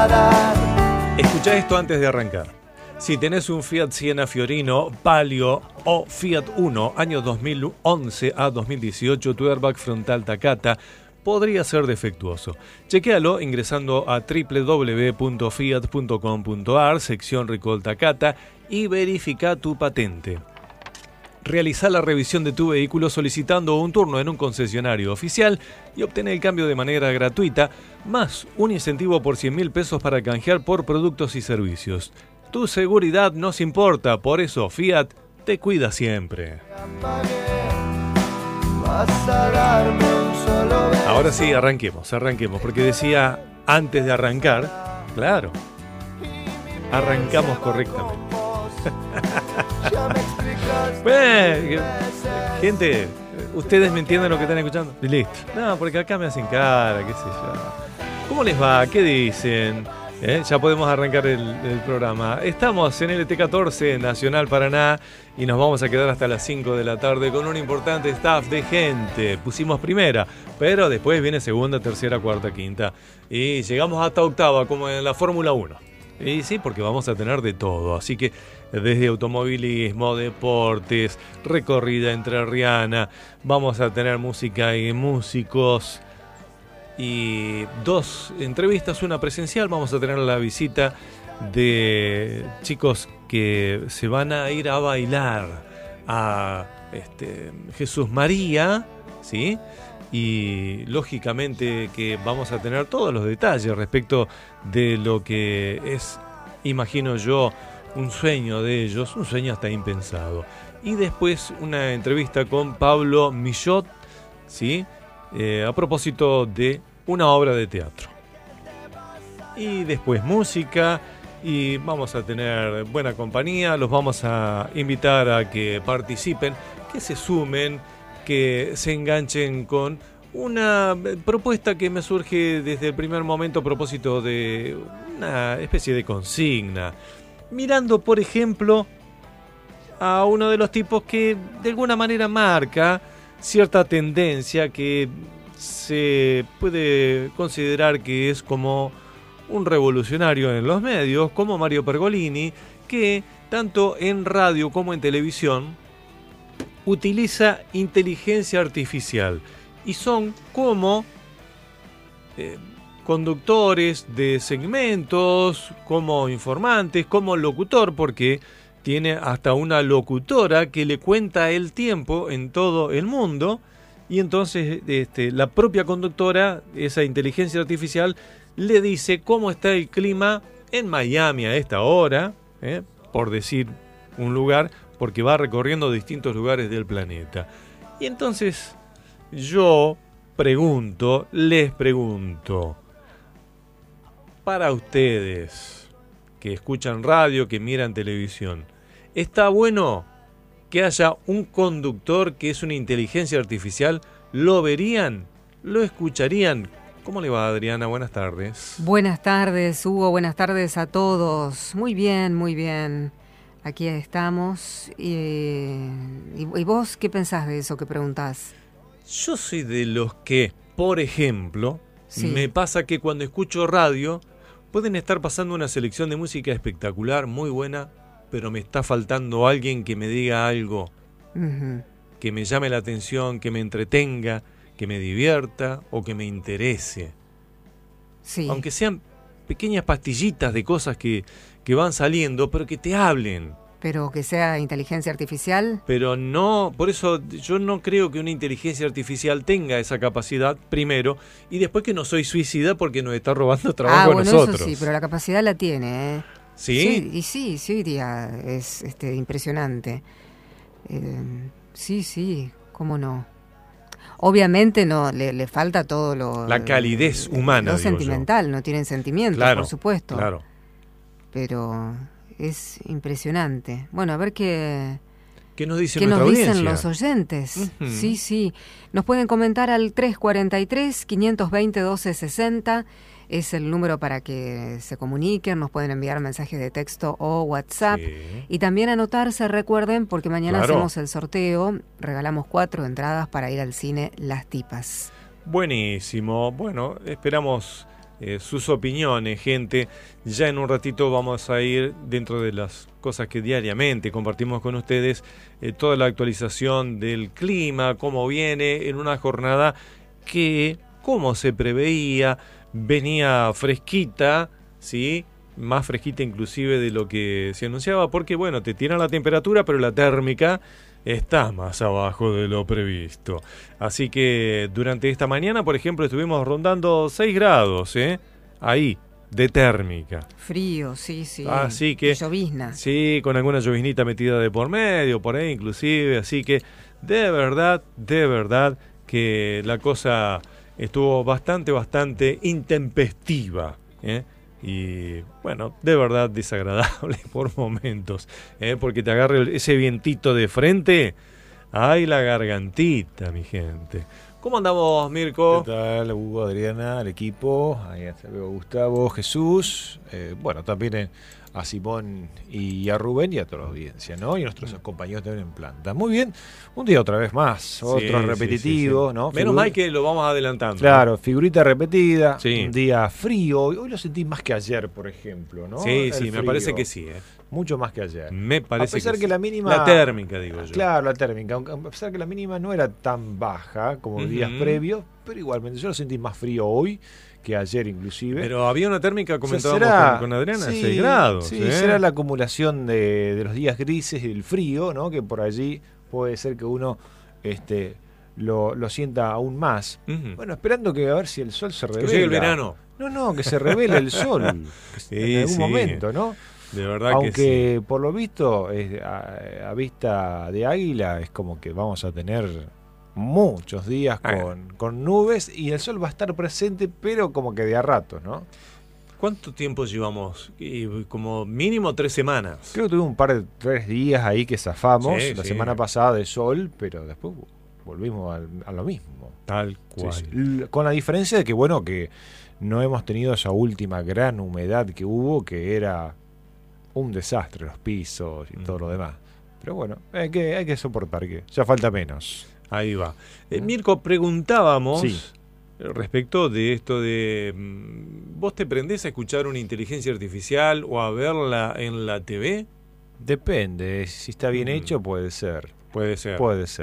Escuchá esto antes de arrancar. Si tenés un Fiat Siena Fiorino, Palio o Fiat Uno, años 2011 a 2018, tu airbag frontal Takata podría ser defectuoso. Chequéalo ingresando a www.fiat.com.ar, sección Recall Takata, y verifica tu patente. Realizá la revisión de tu vehículo solicitando un turno en un concesionario oficial y obtener el cambio de manera gratuita, más un incentivo por 100.000 pesos para canjear por productos y servicios. Tu seguridad nos importa, por eso Fiat te cuida siempre. Ahora sí, arranquemos, porque decía antes de arrancar, claro, arrancamos correctamente. Bueno, gente, ¿ustedes me entienden lo que están escuchando? Listo. No, porque acá me hacen cara, qué sé yo. ¿Cómo les va? ¿Qué dicen? Ya podemos arrancar el programa. Estamos en LT14, Nacional Paraná, y nos vamos a quedar hasta las 5 de la tarde con un importante staff de gente. Pusimos primera, pero después viene segunda, tercera, cuarta, quinta. Y llegamos hasta octava, como en la Fórmula 1. Y sí, porque vamos a tener de todo. Así que desde automovilismo, deportes, recorrida entrerriana, vamos a tener música y músicos. Y 2 entrevistas, una presencial. Vamos a tener la visita de chicos que se van a ir a bailar a Jesús María, ¿sí? Y lógicamente que vamos a tener todos los detalles respecto de lo que es, imagino yo, un sueño de ellos, un sueño hasta impensado. Y después una entrevista con Pablo Millot, ¿sí? A propósito de una obra de teatro. Y después música, y vamos a tener buena compañía. Los vamos a invitar a que participen, que se sumen, que se enganchen con una propuesta que me surge desde el primer momento a propósito de una especie de consigna, mirando por ejemplo a uno de los tipos que de alguna manera marca cierta tendencia que se puede considerar que es como un revolucionario en los medios, como Mario Pergolini, que tanto en radio como en televisión utiliza inteligencia artificial y son como conductores de segmentos, como informantes, como locutor, porque tiene hasta una locutora que le cuenta el tiempo en todo el mundo, y entonces la propia conductora, esa inteligencia artificial, le dice cómo está el clima en Miami a esta hora, por decir un lugar, porque va recorriendo distintos lugares del planeta. Y entonces yo les pregunto, para ustedes que escuchan radio, que miran televisión, ¿está bueno que haya un conductor que es una inteligencia artificial? ¿Lo verían? ¿Lo escucharían? ¿Cómo le va, Adriana? Buenas tardes. Buenas tardes, Hugo. Buenas tardes a todos. Muy bien, muy bien. Aquí estamos. ¿Y vos qué pensás de eso que preguntás? Yo soy de los que, por ejemplo, sí, me pasa que cuando escucho radio pueden estar pasando una selección de música espectacular, muy buena, pero me está faltando alguien que me diga algo, que me llame la atención, que me entretenga, que me divierta o que me interese. Sí. Aunque sean pequeñas pastillitas de cosas que van saliendo, pero que te hablen. Pero que sea inteligencia artificial. Pero no, por eso yo no creo que una inteligencia artificial tenga esa capacidad, primero, y después que no soy suicida porque nos está robando trabajo a nosotros. Eso sí, pero la capacidad la tiene, ¿eh? ¿Sí? Sí, y sí, hoy día es impresionante. Sí, cómo no. Obviamente no le falta todo la calidez humana, lo sentimental, no tienen sentimientos, claro, por supuesto. Claro. Pero es impresionante. Bueno, a ver qué nos dicen los oyentes. Sí. Nos pueden comentar al 343-520-1260. Es el número para que se comuniquen. Nos pueden enviar mensajes de texto o WhatsApp. Sí. Y también anotarse, recuerden, porque mañana hacemos el sorteo. Regalamos 4 entradas para ir al cine Las Tipas. Buenísimo. Bueno, esperamos sus opiniones, gente. Ya en un ratito vamos a ir dentro de las cosas que diariamente compartimos con ustedes, toda la actualización del clima, cómo viene en una jornada que, como se preveía, venía fresquita, ¿sí? Más fresquita inclusive de lo que se anunciaba, porque bueno, te tiran la temperatura, pero la térmica está más abajo de lo previsto. Así que durante esta mañana, por ejemplo, estuvimos rondando 6 grados, ahí, de térmica. Frío, sí. Así que, llovizna. Sí, con alguna lloviznita metida de por medio, por ahí inclusive. Así que, de verdad, que la cosa estuvo bastante intempestiva, y bueno, de verdad desagradable por momentos, porque te agarre ese vientito de frente. ¡Ay, la gargantita, mi gente! ¿Cómo andamos, Mirko? ¿Qué tal, Hugo, Adriana, al equipo? Ahí está Gustavo, Jesús, bueno, también a Simón y a Rubén y a toda la audiencia, ¿no? Y a nuestros compañeros también en planta. Muy bien, un día otra vez más, otro repetitivo, sí. ¿no? Menos mal que lo vamos adelantando. Claro, figurita repetida, sí. Un día frío, hoy lo sentí más que ayer, por ejemplo, ¿no? Sí, me parece que sí, Mucho más que ayer. Me parece a pesar que sí. la mínima... La térmica, digo yo. Claro, la térmica. A pesar que la mínima no era tan baja como días previos, pero igualmente yo lo sentí más frío hoy que ayer inclusive. Pero había una térmica, comentábamos con Adriana, sí, 6 grados. Sí, será la acumulación de los días grises y el frío, ¿no? Que por allí puede ser que uno lo sienta aún más. Bueno, esperando que a ver si el sol se revela. Que llegue el verano. No, que se revele el sol en algún momento, ¿no? De verdad. Aunque que sí. Por lo visto, a vista de águila, es como que vamos a tener muchos días con nubes y el sol va a estar presente, pero como que de a ratos, ¿no? ¿Cuánto tiempo llevamos? Como mínimo 3 semanas. Creo que tuve un par de 3 días ahí que zafamos, la semana pasada de sol, pero después volvimos a lo mismo. Tal cual. Sí. Con la diferencia de que, bueno, que no hemos tenido esa última gran humedad que hubo, que era un desastre, los pisos y todo lo demás. Pero bueno, hay que soportar, que ya falta menos. Ahí va. Mirko, preguntábamos respecto de esto de... ¿Vos te prendés a escuchar una inteligencia artificial o a verla en la TV? Depende, si está bien hecho puede ser. Puede ser.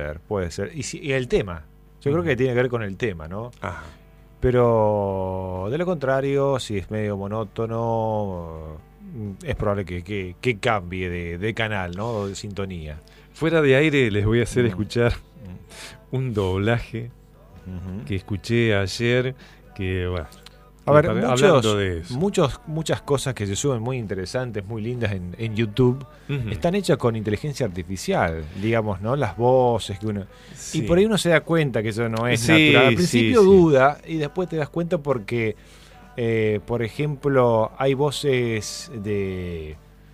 Y el tema, yo creo que tiene que ver con el tema, ¿no? Ajá. Pero de lo contrario, si es medio monótono, es probable que cambie de canal, ¿no? De sintonía. Fuera de aire les voy a hacer escuchar un doblaje que escuché ayer, que bueno, a ver, muchas cosas que se suben muy interesantes, muy lindas en YouTube, están hechas con inteligencia artificial, digamos, ¿no? Las voces que uno... Sí. Y por ahí uno se da cuenta que eso no es natural. Al principio duda y después te das cuenta porque, por ejemplo, hay voces de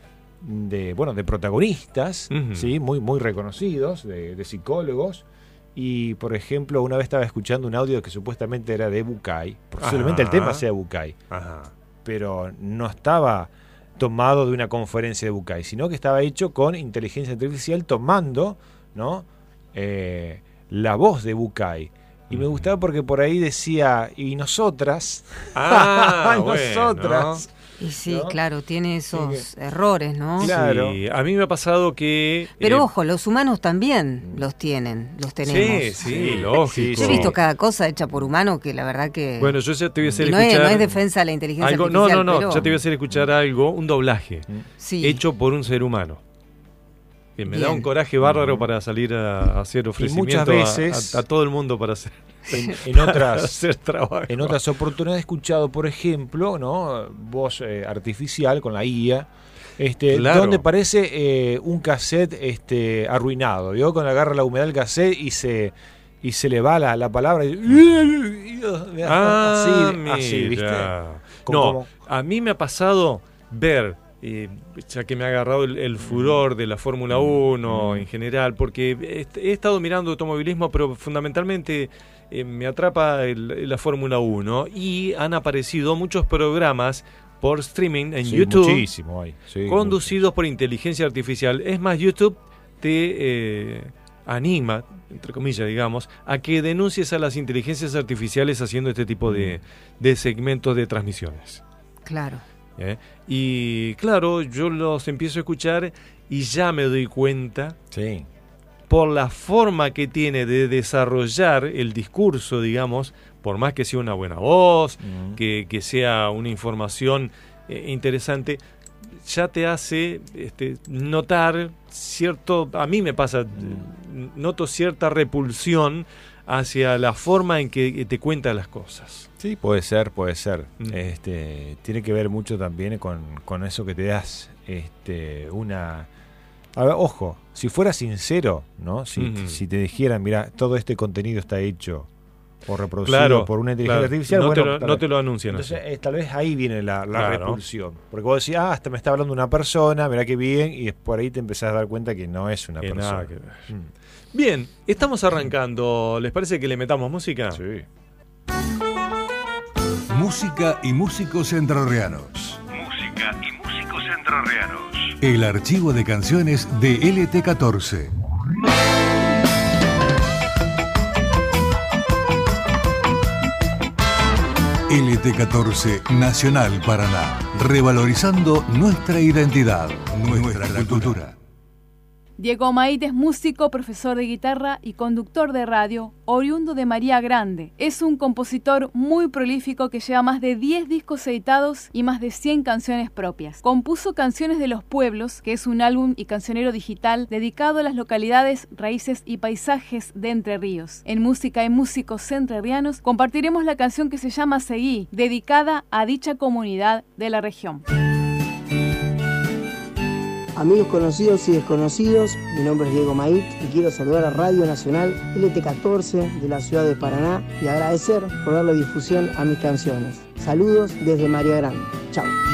protagonistas, ¿sí? Muy reconocidos, de psicólogos. Y, por ejemplo, una vez estaba escuchando un audio que supuestamente era de Bucay, posiblemente el tema sea Bucay, pero no estaba tomado de una conferencia de Bucay, sino que estaba hecho con inteligencia artificial tomando, ¿no? La voz de Bucay. Y me gustaba porque por ahí decía, y nosotras, nosotras... Bueno. Y sí, ¿no? Claro, tiene esos errores, ¿no? Claro. Sí, a mí me ha pasado que... Pero ojo, los humanos también los tenemos. Sí, lógico. Yo he visto cada cosa hecha por humano que la verdad que... Bueno, yo ya te voy a hacer escuchar... No es defensa de la inteligencia artificial, pero... ya te voy a hacer escuchar un doblaje hecho por un ser humano. Que me da un coraje bárbaro para salir a hacer ofrecimiento a todo el mundo para hacer... En otras hacer trabajo. En otras oportunidades he escuchado, por ejemplo, ¿no? Voz artificial con la IA, donde parece un cassette arruinado, ¿vio? Cuando agarra la humedad del cassette y se le va la palabra así, ¿viste? A mí me ha pasado ver, ya que me ha agarrado el furor de la Fórmula 1 en general, porque he estado mirando automovilismo, pero fundamentalmente me atrapa la Fórmula 1 y han aparecido muchos programas por streaming en YouTube, muchísimo, conducidos por inteligencia artificial. Es más, YouTube te anima, entre comillas, digamos, a que denuncies a las inteligencias artificiales haciendo este tipo de segmentos de transmisiones. Claro. Y claro, yo los empiezo a escuchar y ya me doy cuenta, sí, por la forma que tiene de desarrollar el discurso, digamos, por más que sea una buena voz, que sea una información interesante, ya te hace notar cierto, a mí me pasa, noto cierta repulsión hacia la forma en que te cuenta las cosas. Sí, puede ser. Tiene que ver mucho también con eso que te das una... A ver, ojo, si fuera sincero, ¿no? Si te dijeran, mira, todo este contenido está hecho o reproducido por una inteligencia artificial, no te lo anuncian. Entonces, tal vez ahí viene la repulsión. Porque vos decís, hasta me está hablando una persona, mirá qué bien, y por ahí te empezás a dar cuenta que no es una persona. Nada que ver. Bien, estamos arrancando. ¿Les parece que le metamos música? Sí. Música y músicos entrerrianos. El archivo de canciones de LT14. LT14 Nacional Paraná. Revalorizando nuestra identidad, nuestra cultura. Diego Mait es músico, profesor de guitarra y conductor de radio, oriundo de María Grande. Es un compositor muy prolífico que lleva más de 10 discos editados y más de 100 canciones propias. Compuso Canciones de los Pueblos, que es un álbum y cancionero digital dedicado a las localidades, raíces y paisajes de Entre Ríos. En Música y Músicos Entrerrianos compartiremos la canción que se llama Seguí, dedicada a dicha comunidad de la región. Amigos conocidos y desconocidos, mi nombre es Diego Mait y quiero saludar a Radio Nacional LT14 de la ciudad de Paraná y agradecer por darle difusión a mis canciones. Saludos desde María Grande. Chao.